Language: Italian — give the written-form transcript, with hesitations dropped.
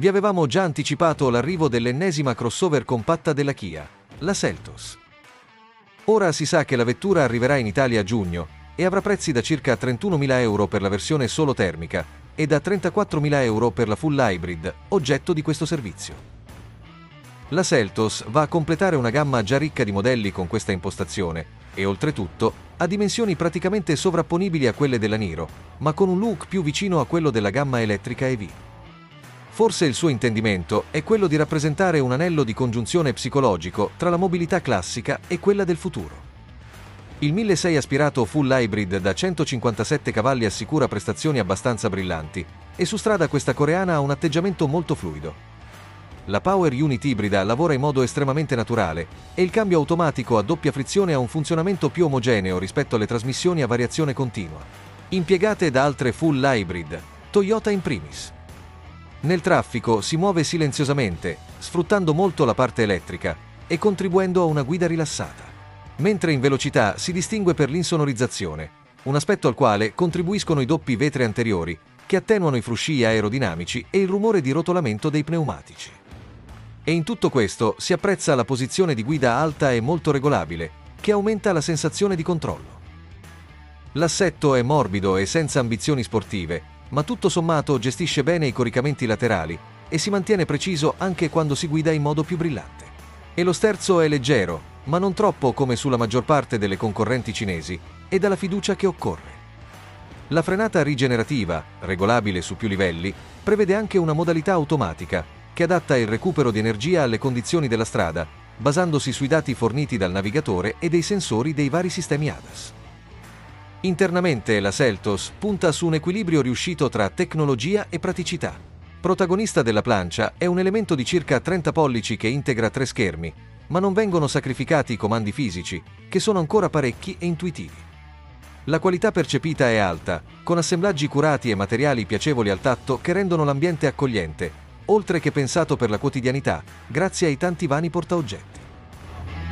Vi avevamo già anticipato l'arrivo dell'ennesima crossover compatta della Kia, la Seltos. Ora si sa che la vettura arriverà in Italia a giugno e avrà prezzi da circa 31.000 euro per la versione solo termica e da 34.000 euro per la full hybrid, oggetto di questo servizio. La Seltos va a completare una gamma già ricca di modelli con questa impostazione e oltretutto ha dimensioni praticamente sovrapponibili a quelle della Niro, ma con un look più vicino a quello della gamma elettrica EV. Forse il suo intendimento è quello di rappresentare un anello di congiunzione psicologico tra la mobilità classica e quella del futuro. Il 1600 aspirato full hybrid da 157 cavalli assicura prestazioni abbastanza brillanti e su strada questa coreana ha un atteggiamento molto fluido. La Power Unit ibrida lavora in modo estremamente naturale e il cambio automatico a doppia frizione ha un funzionamento più omogeneo rispetto alle trasmissioni a variazione continua, impiegate da altre full hybrid, Toyota in primis. Nel traffico si muove silenziosamente, sfruttando molto la parte elettrica e contribuendo a una guida rilassata. Mentre in velocità si distingue per l'insonorizzazione, un aspetto al quale contribuiscono i doppi vetri anteriori, che attenuano i frusci aerodinamici e il rumore di rotolamento dei pneumatici. E in tutto questo si apprezza la posizione di guida alta e molto regolabile, che aumenta la sensazione di controllo. L'assetto è morbido e senza ambizioni sportive, ma tutto sommato gestisce bene i coricamenti laterali e si mantiene preciso anche quando si guida in modo più brillante. E lo sterzo è leggero, ma non troppo come sulla maggior parte delle concorrenti cinesi, e dà la fiducia che occorre. La frenata rigenerativa, regolabile su più livelli, prevede anche una modalità automatica, che adatta il recupero di energia alle condizioni della strada, basandosi sui dati forniti dal navigatore e dei sensori dei vari sistemi ADAS. Internamente la Seltos punta su un equilibrio riuscito tra tecnologia e praticità. Protagonista della plancia è un elemento di circa 30 pollici che integra 3 schermi, ma non vengono sacrificati i comandi fisici, che sono ancora parecchi e intuitivi. La qualità percepita è alta, con assemblaggi curati e materiali piacevoli al tatto che rendono l'ambiente accogliente, oltre che pensato per la quotidianità, grazie ai tanti vani portaoggetti.